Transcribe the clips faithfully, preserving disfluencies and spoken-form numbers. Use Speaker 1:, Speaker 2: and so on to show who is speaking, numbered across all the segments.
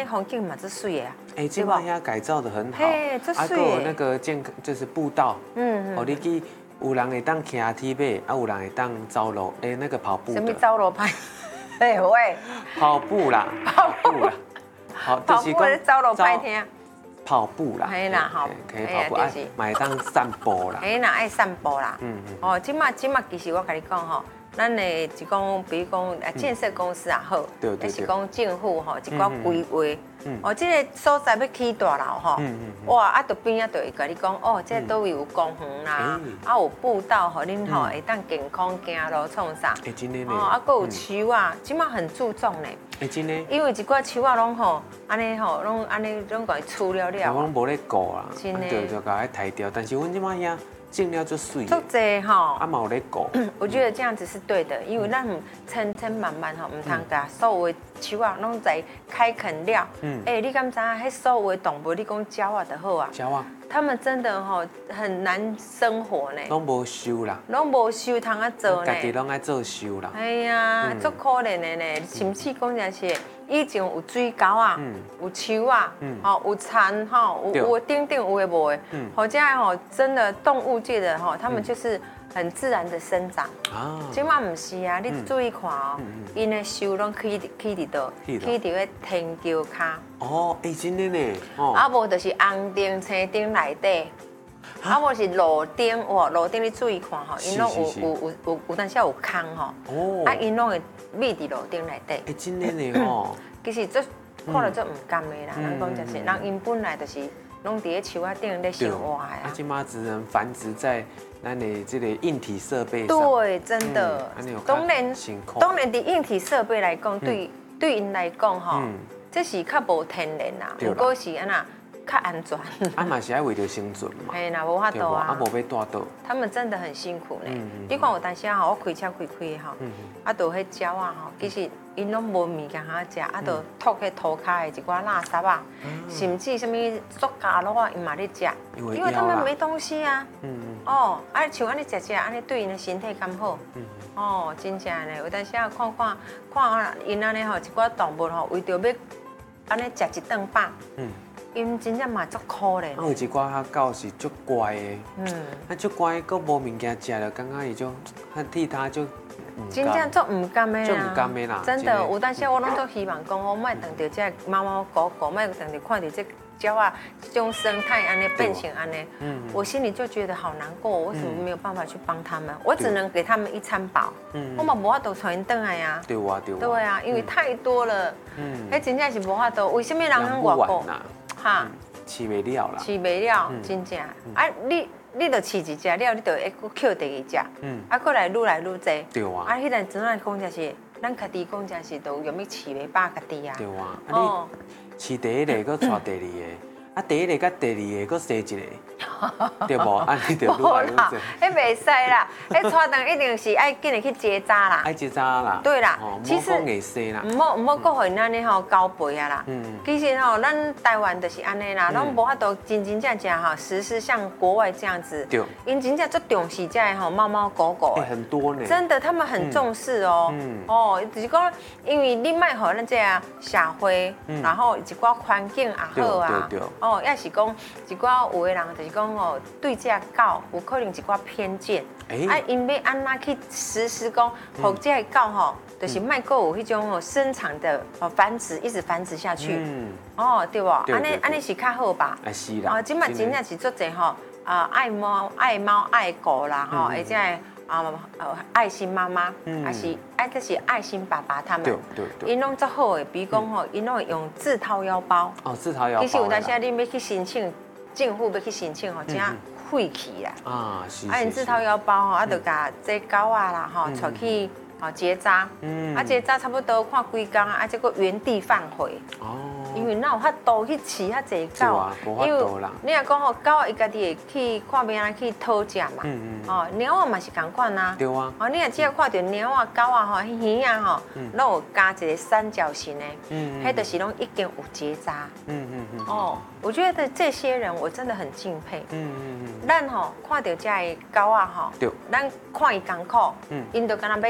Speaker 1: 尼风景嘛，真水的啊。
Speaker 2: 哎，这把遐改造的很好，
Speaker 1: 嘿，这水的。
Speaker 2: 啊，有那个健康就是步道，
Speaker 1: 嗯嗯。
Speaker 2: 哦，你去有人会当骑梯马，啊，有人会当走路，哎，那个跑步的。
Speaker 1: 什么走路派？哎喂。
Speaker 2: 跑步啦，跑步啦，好，
Speaker 1: 就是讲走路派听。
Speaker 2: 跑步啦，
Speaker 1: 可以啦，吼，
Speaker 2: 可以跑步，哎，买当散步啦。
Speaker 1: 哎，那爱散步啦。嗯嗯。哦，即马即马其实我跟你讲吼。咱的是讲，比如讲，呃，建设公司也好，还是讲政府吼，一寡规划，哦，这个所在要起大楼吼，哇，啊，到边啊，就会甲你讲，哦，这都有公园啦，啊，有步道，互恁吼会当健康行路创啥，
Speaker 2: 哎，真的呢，
Speaker 1: 哦，啊，佫有树啊，即马很注重呢，
Speaker 2: 哎，真的，
Speaker 1: 因为一寡树啊，拢吼，安尼吼，拢安尼，拢甲伊除了了，
Speaker 2: 我拢无咧顾啦，
Speaker 1: 真的，
Speaker 2: 就就甲伊抬掉，但是阮即马遐。尽量就水，
Speaker 1: 足济吼，
Speaker 2: 啊冇咧顾。
Speaker 1: 我觉得这样子是对的，因为咱千千万万吼，唔通甲所有的树啊拢在开垦了。嗯，哎，你敢知影？迄所有的动物，你讲鸟啊就好啊。
Speaker 2: 鸟啊，
Speaker 1: 他们真的吼很难生活呢。
Speaker 2: 拢无收啦，
Speaker 1: 拢无收通啊做呢。
Speaker 2: 家己拢爱做收啦。
Speaker 1: 哎呀，足可怜的呢，甚至讲真是。以前有水沟啊，有树啊，吼有田吼，有有顶顶有诶无诶，好，这样吼真的动物界的吼，他们就是很自然的生长。啊，即马唔是啊，你注意看哦，因诶树拢起起伫倒，起伫个天桥骹。哦，
Speaker 2: 哎，真的呢。
Speaker 1: 啊，无就是红顶、青顶内底。啊，无是路顶哇，路顶你注意看吼，因拢有有有有有，但是有空吼。哦。啊，因拢会密伫路顶内底。
Speaker 2: 哎，真的呢吼。
Speaker 1: 其实这看了就唔甘的啦，人讲就是，人因本来就是拢伫咧树啊顶咧生活的啊。
Speaker 2: 啊，即马只能繁殖在咱的这个硬体设备上。
Speaker 1: 对，真的。当然，当然，伫硬体设备来讲，对对因来讲吼，这是较无天然啦，不过是安那。较安全，
Speaker 2: 啊嘛是爱为着生存嘛，
Speaker 1: 嘿啦，无法度啊，
Speaker 2: 啊无要带倒，
Speaker 1: 他们真的很辛苦呢。你看有当时啊，我开车开开吼，啊，都迄鸟啊吼，其实因拢无物件通食，啊，都吐迄涂骹的一寡垃圾啊，甚至什么塑胶咯啊，因嘛咧食，因为他们没东西啊。哦，啊，像安尼食食，安尼对因的身体刚好。哦，真正呢，有当时啊，看看看因安尼吼，一寡动物吼，为着要安尼食一顿饱。因真正嘛足可怜。啊，
Speaker 2: 有一寡遐狗是足乖的，嗯，啊足乖，佮无物件食了，感觉伊就很替他就，
Speaker 1: 真正足唔甘的啦，
Speaker 2: 足唔甘的啦。
Speaker 1: 真的，有当时我拢足希望讲，我莫等到这猫猫狗狗，莫等到看到这鸟啊，这种生态安尼变成安尼，嗯，我心里就觉得好难过，我为什么没有办法去帮他们？我只能给他们一餐饱，嗯，我嘛无法度传因转来呀。
Speaker 2: 对啊，对啊。
Speaker 1: 对啊，因为太多了，嗯，迄真正是无法度，为什么人很外国？哈，
Speaker 2: 饲袂了啦，
Speaker 1: 饲袂了，真正。啊，你你著饲一只了，你著会搁捡第二只，嗯，啊，搁来愈来愈济。
Speaker 2: 对啊。
Speaker 1: 啊，迄阵真来讲就是，咱家己讲就是，都有要饲袂饱家己啊。
Speaker 2: 对啊。哦。饲第一个，搁带第二个，啊，第一个甲第二个搁生一个，对无？啊，你著愈来愈济。
Speaker 1: 迄袂使啦，迄拖长一定是爱紧的去结扎啦。
Speaker 2: 爱结扎啦。
Speaker 1: 对啦，
Speaker 2: 其实袂生啦。
Speaker 1: 唔好唔好，搁互因安尼吼交配啊啦。嗯。其实吼，咱台湾就是安尼啦，拢无法度真真正正哈实施像国外这样子。对。因真正足重视这吼猫猫狗狗。
Speaker 2: 很多呢。
Speaker 1: 真的，他们很重视哦。嗯。哦，就是讲，因为你卖互咱这啊社会，然后一寡环境也好啊。对对。哦，也是讲一寡有的人就是讲哦，对这狗有可能一寡偏见。啊，因要安怎去实施讲，互这狗吼，就是卖够有迄种哦生产的哦繁殖，一直繁殖下去。嗯。哦，对不？安尼安尼是较好吧？
Speaker 2: 啊是啦。
Speaker 1: 哦，即摆真正是做者吼，啊爱猫爱猫爱狗啦吼，而且啊呃爱心妈妈，还是爱这是爱心爸爸他们。对对对。因拢做好的，比如讲吼，因拢会用自掏腰包。哦，自掏腰包。其实有当时你要去申请，政府要去申请吼，真费气啦。啊是。啊，因自掏腰包吼，啊，就甲这狗啊啦吼，带去。哦，结扎，嗯，啊，结扎差不多看几工啊，啊，结果原地放回。哦。因为哪有法度去饲遐济狗？
Speaker 2: 啊，无法度啦。
Speaker 1: 你若讲吼，狗伊家己会去看边啊去讨食嘛。嗯嗯。哦，猫啊嘛是共款啊。对啊。哦，你若只要看到猫啊、狗啊吼，耳啊吼，拢有加一个三角形的，嗯，迄就是拢已经有结扎。嗯嗯嗯。哦，我觉得这些人我真的很敬佩。嗯嗯嗯。咱吼看到这个狗啊吼，对，咱看伊艰苦，嗯，因就敢若要一餐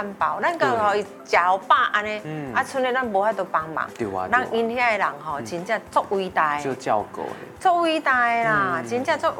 Speaker 1: 饱，咱个吼伊食好饱安尼，啊，剩的咱无法度帮忙。
Speaker 2: 对啊，
Speaker 1: 咱因遐的人吼，真正足伟大的，
Speaker 2: 就叫狗的，
Speaker 1: 足伟大的啦，真正足。